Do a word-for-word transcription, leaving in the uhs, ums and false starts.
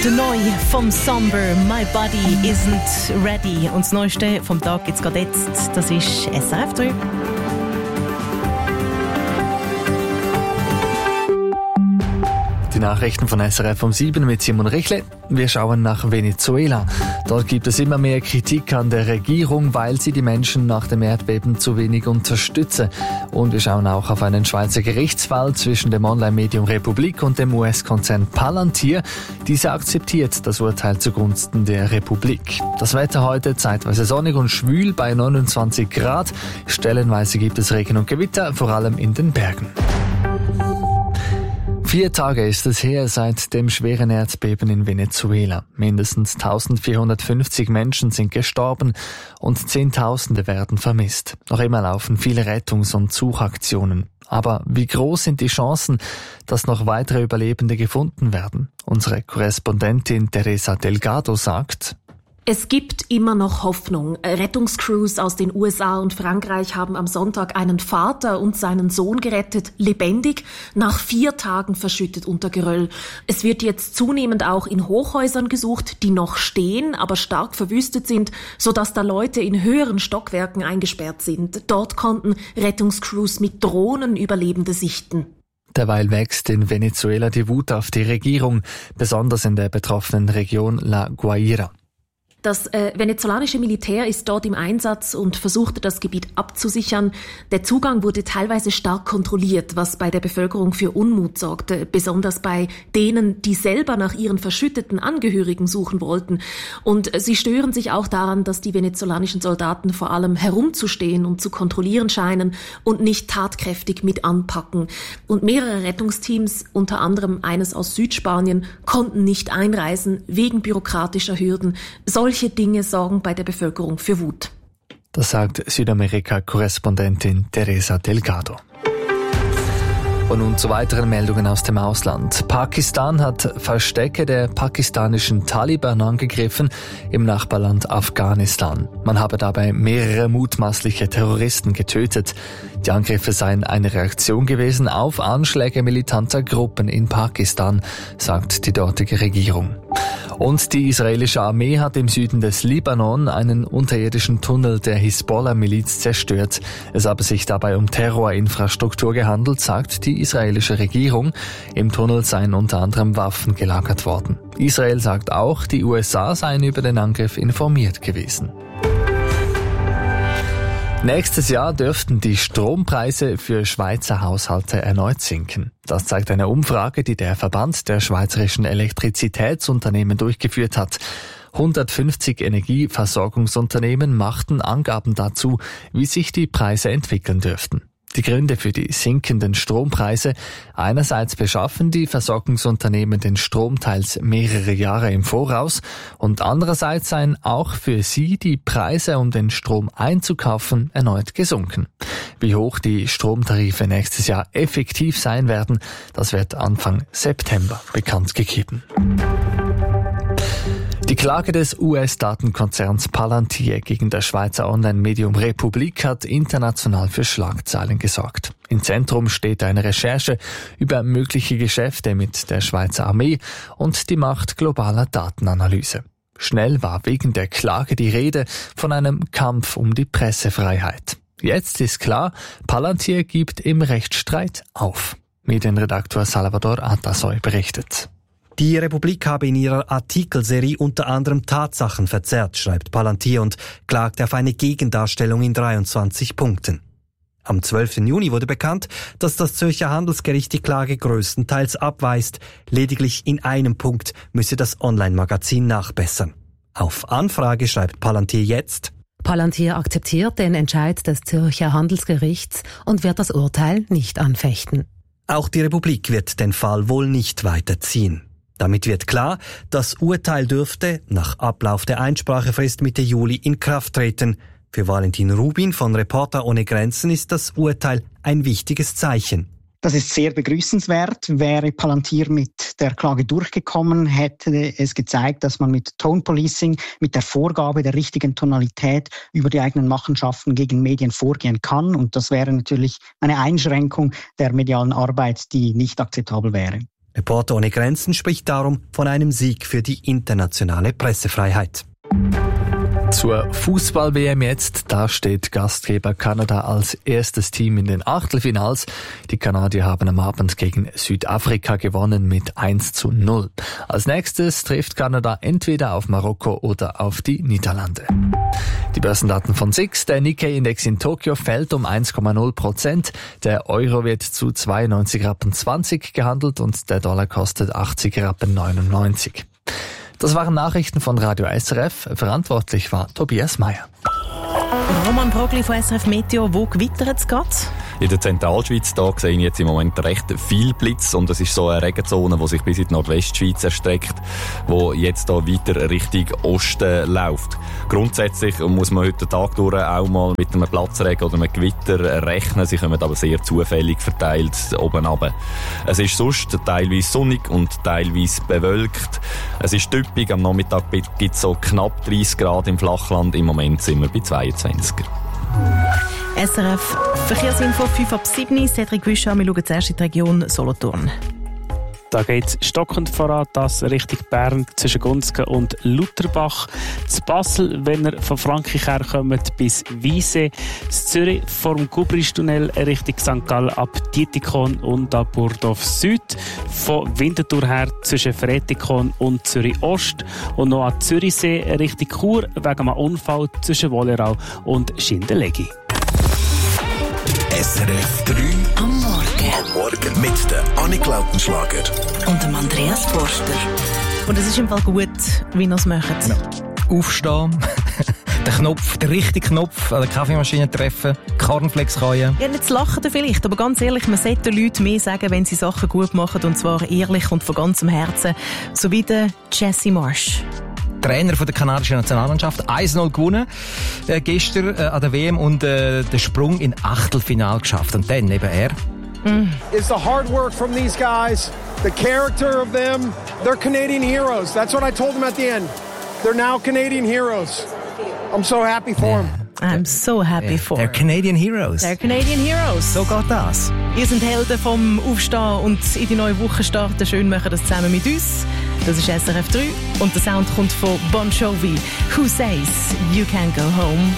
Der Neue vom Somber, My Body Isn't Ready. Und das Neueste vom Tag gibt's gerade jetzt. Das ist S R F drei. Die Nachrichten von S R F um sieben mit Simon Richle. Wir schauen nach Venezuela. Dort gibt es immer mehr Kritik an der Regierung, weil sie die Menschen nach dem Erdbeben zu wenig unterstütze. Und wir schauen auch auf einen Schweizer Gerichtsfall zwischen dem Online-Medium Republik und dem U S-Konzern Palantir. Dieser akzeptiert das Urteil zugunsten der Republik. Das Wetter heute zeitweise sonnig und schwül bei neunundzwanzig Grad. Stellenweise gibt es Regen und Gewitter, vor allem in den Bergen. Vier Tage ist es her seit dem schweren Erdbeben in Venezuela. Mindestens eintausendvierhundertfünfzig Menschen sind gestorben und Zehntausende werden vermisst. Noch immer laufen viele Rettungs- und Suchaktionen. Aber wie groß sind die Chancen, dass noch weitere Überlebende gefunden werden? Unsere Korrespondentin Teresa Delgado sagt: Es gibt immer noch Hoffnung. Rettungscrews aus den U S A und Frankreich haben am Sonntag einen Vater und seinen Sohn gerettet, lebendig, nach vier Tagen verschüttet unter Geröll. Es wird jetzt zunehmend auch in Hochhäusern gesucht, die noch stehen, aber stark verwüstet sind, sodass da Leute in höheren Stockwerken eingesperrt sind. Dort konnten Rettungscrews mit Drohnen Überlebende sichten. Derweil wächst in Venezuela die Wut auf die Regierung, besonders in der betroffenen Region La Guaira. Das äh, venezolanische Militär ist dort im Einsatz und versuchte, das Gebiet abzusichern. Der Zugang wurde teilweise stark kontrolliert, was bei der Bevölkerung für Unmut sorgte, besonders bei denen, die selber nach ihren verschütteten Angehörigen suchen wollten. Und sie stören sich auch daran, dass die venezolanischen Soldaten vor allem herumzustehen und zu kontrollieren scheinen und nicht tatkräftig mit anpacken. Und mehrere Rettungsteams, unter anderem eines aus Südspanien, konnten nicht einreisen wegen bürokratischer Hürden. Solche Solche Dinge sorgen bei der Bevölkerung für Wut. Das sagt Südamerika-Korrespondentin Teresa Delgado. Und nun zu weiteren Meldungen aus dem Ausland. Pakistan hat Verstecke der pakistanischen Taliban angegriffen im Nachbarland Afghanistan. Man habe dabei mehrere mutmaßliche Terroristen getötet. Die Angriffe seien eine Reaktion gewesen auf Anschläge militanter Gruppen in Pakistan, sagt die dortige Regierung. Und die israelische Armee hat im Süden des Libanon einen unterirdischen Tunnel der Hisbollah-Miliz zerstört. Es habe sich dabei um Terrorinfrastruktur gehandelt, sagt die israelische Regierung. Im Tunnel seien unter anderem Waffen gelagert worden. Israel sagt auch, die U S A seien über den Angriff informiert gewesen. Nächstes Jahr dürften die Strompreise für Schweizer Haushalte erneut sinken. Das zeigt eine Umfrage, die der Verband der schweizerischen Elektrizitätsunternehmen durchgeführt hat. hundertfünfzig Energieversorgungsunternehmen machten Angaben dazu, wie sich die Preise entwickeln dürften. Die Gründe für die sinkenden Strompreise: einerseits beschaffen die Versorgungsunternehmen den Strom teils mehrere Jahre im Voraus und andererseits seien auch für sie die Preise, um den Strom einzukaufen, erneut gesunken. Wie hoch die Stromtarife nächstes Jahr effektiv sein werden, das wird Anfang September bekannt gegeben. Die Klage des U S-Datenkonzerns Palantir gegen das Schweizer Online-Medium Republik hat international für Schlagzeilen gesorgt. Im Zentrum steht eine Recherche über mögliche Geschäfte mit der Schweizer Armee und die Macht globaler Datenanalyse. Schnell war wegen der Klage die Rede von einem Kampf um die Pressefreiheit. Jetzt ist klar, Palantir gibt im Rechtsstreit auf. Medienredaktor Salvador Atasoy berichtet. Die Republik habe in ihrer Artikelserie unter anderem Tatsachen verzerrt, schreibt Palantir und klagt auf eine Gegendarstellung in dreiundzwanzig Punkten. Am zwölften Juni wurde bekannt, dass das Zürcher Handelsgericht die Klage größtenteils abweist. Lediglich in einem Punkt müsse das Online-Magazin nachbessern. Auf Anfrage schreibt Palantir jetzt: Palantir akzeptiert den Entscheid des Zürcher Handelsgerichts und wird das Urteil nicht anfechten. Auch die Republik wird den Fall wohl nicht weiterziehen. Damit wird klar, das Urteil dürfte nach Ablauf der Einsprachefrist Mitte Juli in Kraft treten. Für Valentin Rubin von Reporter ohne Grenzen ist das Urteil ein wichtiges Zeichen. Das ist sehr begrüßenswert. Wäre Palantir mit der Klage durchgekommen, hätte es gezeigt, dass man mit Tone Policing, mit der Vorgabe der richtigen Tonalität über die eigenen Machenschaften gegen Medien vorgehen kann. Und das wäre natürlich eine Einschränkung der medialen Arbeit, die nicht akzeptabel wäre. Reporter ohne Grenzen spricht darum von einem Sieg für die internationale Pressefreiheit. Zur Fußball-W M jetzt, da steht Gastgeber Kanada als erstes Team in den Achtelfinals. Die Kanadier haben am Abend gegen Südafrika gewonnen mit eins zu null. Als nächstes trifft Kanada entweder auf Marokko oder auf die Niederlande. Die Börsendaten von S I X, der Nikkei-Index in Tokio fällt um eins Komma null Prozent. Der Euro wird zu zweiundneunzig Rappen zwanzig gehandelt und der Dollar kostet achtzig Rappen neunundneunzig. Das waren Nachrichten von Radio S R F. Verantwortlich war Tobias Meyer. Roman Brogli von S R F Meteo, wo gewittert es gerade? In der Zentralschweiz da sehe ich jetzt im Moment recht viel Blitz und es ist so eine Regenzone, die sich bis in die Nordwestschweiz erstreckt, wo jetzt da weiter Richtung Osten läuft. Grundsätzlich muss man heute den Tag durch auch mal mit einem Platzregen oder einem Gewitter rechnen. Sie kommen aber sehr zufällig verteilt oben runter. Es ist sonst teilweise sonnig und teilweise bewölkt. Es ist typisch, am Nachmittag gibt es so knapp dreißig Grad im Flachland. Im Moment sind wir bei zweiundzwanzig. S R F Verkehrsinfo fünf ab sieben. Cedric Wüscher, wir schauen zuerst in die Region Solothurn. Da geht es stockend voran, das Richtung Bern zwischen Gunzgen und Lutherbach. Zu Basel, wenn ihr von Frankreich herkommt, bis Wiese. Zu Zürich vor dem Gubristunnel Richtung Sankt Gallen ab Dietikon und ab Burdorf Süd. Von Winterthur her zwischen Fretikon und Zürich Ost. Und noch an Zürichsee Richtung Chur wegen einem Unfall zwischen Wollerau und Schindelegi. S R F drei am Morgen. Am Morgen mit der Annik Lautenschlager und dem Andreas Forster. Und es ist im Fall gut, wie ihr es macht. Ja. Aufstehen, den Knopf, den richtigen Knopf an der Kaffeemaschine treffen, Cornflakes kauen. Ja, nicht zu lachen vielleicht, aber ganz ehrlich, man sollte den Leuten mehr sagen, wenn sie Sachen gut machen, und zwar ehrlich und von ganzem Herzen. So wie der Jesse Marsch. Trainer von der kanadischen Nationalmannschaft, eins null gewonnen äh, gestern äh, an der W M und äh, den Sprung in Achtelfinale geschafft. Und dann eben er. Mm. It's the hard work from these guys, the character of them. They're Canadian heroes. That's what I told them at the end. They're now Canadian heroes. I'm so happy for them. I'm so happy yeah. for They're Canadian heroes. They're Canadian heroes. So geht das. Ihr seid Helden vom Aufstehen und in die neue Woche starten. Schön machen das zusammen mit uns. Das ist S R F drei und der Sound kommt von Bon Jovi. Who says you can go home?